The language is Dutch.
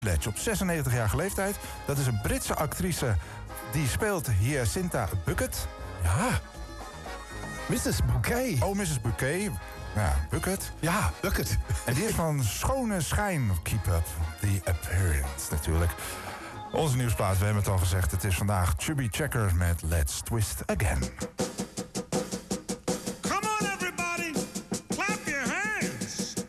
Ledge op 96-jarige leeftijd. Dat is een Britse actrice die speelt Hyacinta Bucket. Ja. Mrs. Bouquet. Oh, Mrs. Bouquet. Ja, Bucket. Ja, Bucket. En die is van schone schijn. Keep up the appearance, natuurlijk. Onze nieuwsplaat, we hebben het al gezegd. Het is vandaag Chubby Checker met Let's Twist Again.